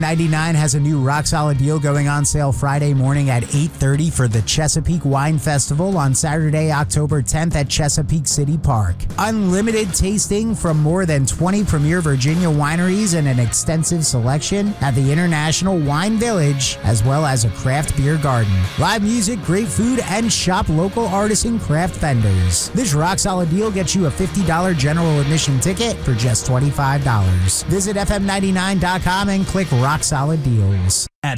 99 has a new rock solid deal going on sale Friday morning at 8:30 for the Chesapeake Wine Festival on Saturday, October 10th at Chesapeake City Park. Unlimited tasting from more than 20 premier Virginia wineries and an extensive selection at the International Wine Village, as well as a craft beer garden. Live music, great food, and shop local artisan craft vendors. This rock solid deal gets you a $50 general admission ticket for just $25. Visit FM99.com and click Rock Solid Deals. At